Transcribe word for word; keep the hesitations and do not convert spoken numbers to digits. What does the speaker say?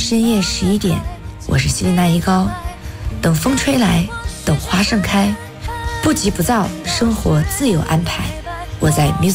深夜十一点，我是希利娜一高。等风吹来，等花盛开，不急不躁，生活自有安排。我在